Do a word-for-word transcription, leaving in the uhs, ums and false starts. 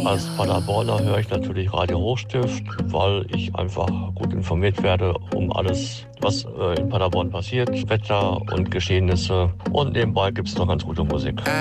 Als Paderborner höre ich natürlich Radio Hochstift, weil ich einfach gut informiert werde um alles, was äh, in Paderborn passiert, Wetter und Geschehnisse. Und nebenbei gibt es noch ganz gute Musik.